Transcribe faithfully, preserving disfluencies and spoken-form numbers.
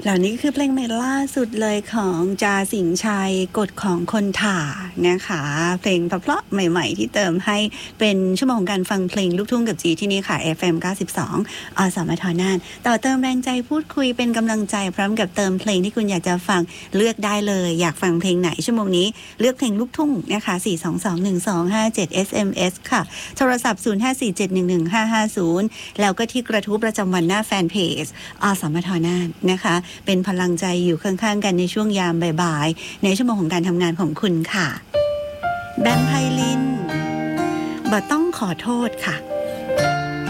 เหล่านี้คือเพลงใหม่ล่าสุดเลยของจาสิงห์ชัยกฎของคนถ่านะคะเพลงเพราะๆใหม่ๆที่เติมให้เป็นชั่วโมงการฟังเพลงลูกทุ่งกับจีที่นี่ค่ะ เอฟ เอ็ม เก้าสิบสอง อสมทน่านต่อเติมแรงใจพูดคุยเป็นกำลังใจพร้อมกับเติมเพลงที่คุณอยากจะฟังเลือกได้เลยอยากฟังเพลงไหนชั่วโมงนี้เลือกเพลงลูกทุ่งนะคะสี่ สอง สอง หนึ่ง สอง ห้า เจ็ด เอส เอ็ม เอส ค่ะโทรศัพท์ศูนย์ ห้า สี่ เจ็ด หนึ่ง หนึ่ง ห้า ห้า ศูนย์แล้วก็ที่กระทู้ประจำวันหน้าแฟนเพจอสมทน่านนะคะเป็นพลังใจอยู่ข้างๆกันในช่วงยามบ่ายๆในชั่วโมงของการทำงานของคุณค่ะแบงค์ไพลินบ่ต้องขอโทษค่ะ